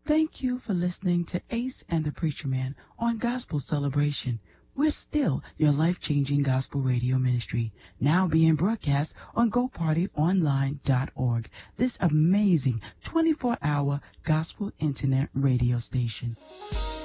Thank you for listening to Ace and the Preacher Man on Gospel Celebration. We're still your life-changing gospel radio ministry, now being broadcast on GoPartyOnline.org, this amazing 24-hour gospel internet radio station.